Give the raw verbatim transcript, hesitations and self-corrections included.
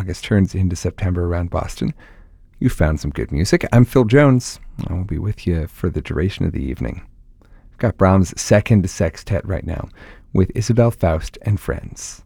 August turns into September around Boston, you found some good music. I'm Phil Jones. I will be with you for the duration of the evening. I've got Brahms' Second Sextet right now with Isabelle Faust and Friends.